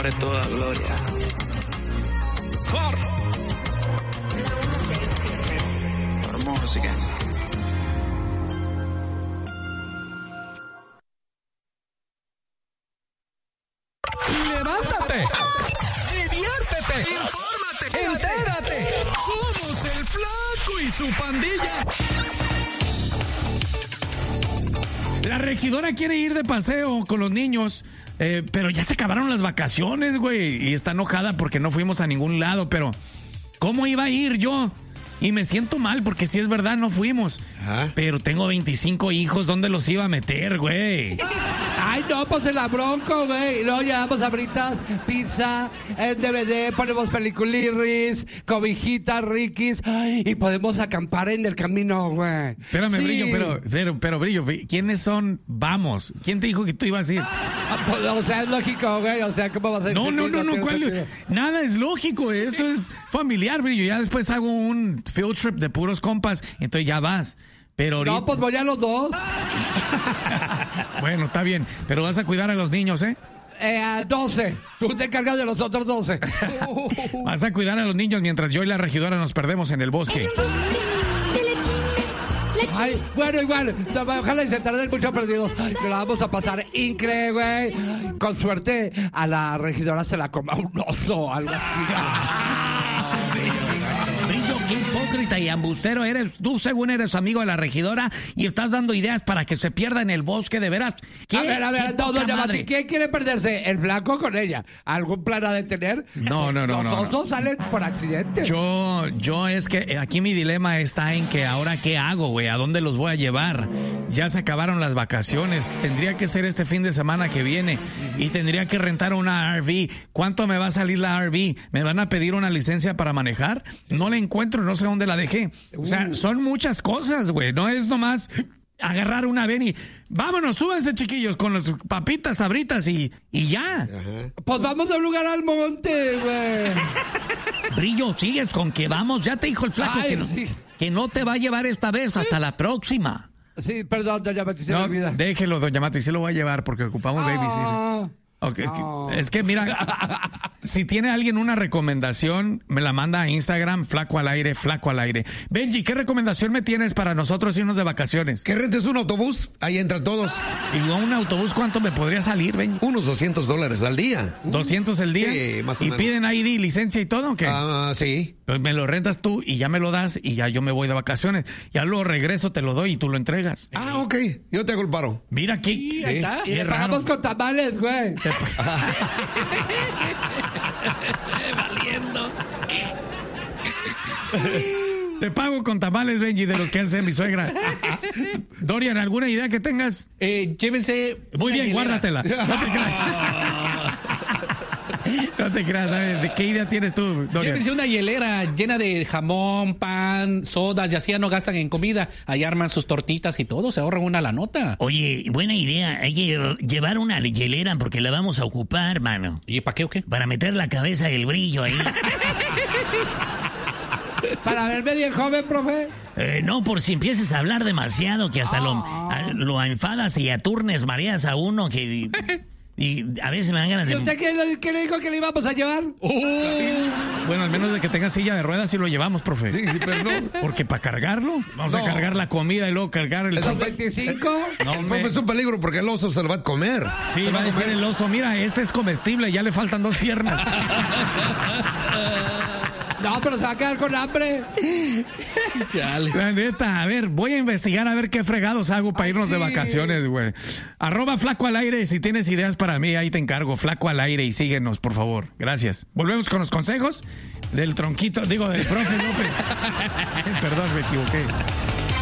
nombre toda gloria. Música. ¡Levántate! ¡Diviértete! ¡Infórmate! ¡Entérate! ¡Somos el Flaco y su pandilla! La regidora quiere ir de paseo con los niños, pero ya se acabaron las vacaciones, güey. Y está enojada porque no fuimos a ningún lado, pero ¿cómo iba a ir yo? Y me siento mal porque si es verdad no fuimos. Ajá. Pero tengo 25 hijos, ¿dónde los iba a meter, güey? Ay, no, pues en la Bronco, güey. Luego llevamos abritas, pizza, en DVD, ponemos peliculirris, cobijitas, riquis. Ay, y podemos acampar en el camino, güey. Espérame, sí. Brillo, pero Brillo, ¿quiénes son? Vamos. ¿Quién te dijo que tú ibas a ir? Pues, o sea, es lógico, güey. O sea, ¿cómo va a ser? No, ¿cuál? Nada es lógico. Esto es familiar, Brillo. Ya después hago un field trip de puros compas. Entonces ya vas. Pero ahorita... No, pues voy a los dos. Bueno, está bien. Pero vas a cuidar a los niños, ¿eh? 12. Tú te encargas de los otros 12. Vas a cuidar a los niños mientras yo y la regidora nos perdemos en el bosque. Ay, bueno, igual. Ojalá y se tarden mucho perdidos. Lo vamos a pasar increíble, güey. Con suerte, a la regidora se la coma un oso, algo así. Qué hipócrita y embustero eres. Tú, según eres amigo de la regidora y estás dando ideas para que se pierda en el bosque, de veras. A ver, todo, ¿quién quiere perderse? ¿El Flaco con ella? ¿Algún plan ha de tener? No. Los osos salen por accidente. Yo es que aquí mi dilema está en que ahora ¿qué hago, güey? ¿A dónde los voy a llevar? Ya se acabaron las vacaciones. Tendría que ser este fin de semana que viene y tendría que rentar una RV. ¿Cuánto me va a salir la RV? ¿Me van a pedir una licencia para manejar? No la encuentro, no sé dónde la dejé. O sea, son muchas cosas, güey. No es nomás agarrar una ven y vámonos, súbanse, chiquillos, con las papitas, sabritas y ya. Ajá. Pues vamos a un lugar al monte, güey. Brillo, sigues con que vamos. Ya te dijo el Flaco que no te va a llevar esta vez, hasta la próxima. Sí, perdón, doña Mati, se me olvida. Déjelo, doña Mati, sí lo voy a llevar porque ocupamos babysitter. Okay, es que mira, si tiene alguien una recomendación, me la manda a Instagram, Flaco al aire. Benji, ¿qué recomendación me tienes para nosotros irnos de vacaciones? Que rentes un autobús, ahí entran todos. ¿Y un autobús cuánto me podría salir, Benji? Unos $200 al día. ¿200 el día? Sí, más o menos. ¿Y piden ID, licencia y todo o qué? Sí. Pues me lo rentas tú y ya me lo das y ya yo me voy de vacaciones. Ya luego regreso, te lo doy y tú lo entregas. Ok, yo te hago el paro. Mira aquí. Y le pagamos con tamales, güey. Valiendo. Te pago con tamales, Benji, de los que hace mi suegra. Dorian, ¿alguna idea que tengas? Llévense. Muy bien, guárdatela. No te creas, ¿sabes? ¿De qué idea tienes tú, Dorian? Llévense una hielera llena de jamón, pan, sodas, y así ya no gastan en comida. Ahí arman sus tortitas y todo, se ahorran una la nota. Oye, buena idea. Hay que llevar una hielera porque la vamos a ocupar, mano. ¿Y para qué o qué? Para meter la cabeza del Brillo ahí. ¿Para verme bien joven, profe? No, por si empieces a hablar demasiado, que hasta lo enfadas y aturnes, mareas a uno que... Y a veces me dan ganas de... ¿Y usted qué le dijo que le íbamos a llevar? Bueno, al menos de que tenga silla de ruedas sí lo llevamos, profe. Sí, perdón. Porque para cargarlo, vamos a cargar la comida y luego cargar el... ¿Esos 25? No, profe, es un peligro porque el oso se lo va a comer. Sí, va a decir el oso, mira, este es comestible, ya le faltan 2 piernas. No, pero se va a quedar con hambre. Chale. La neta, a ver, voy a investigar a ver qué fregados hago para irnos de vacaciones, güey. @Flaco al aire, si tienes ideas para mí, ahí te encargo. Flaco al aire y síguenos, por favor. Gracias. Volvemos con los consejos del tronquito, del profe López. Perdón, me equivoqué.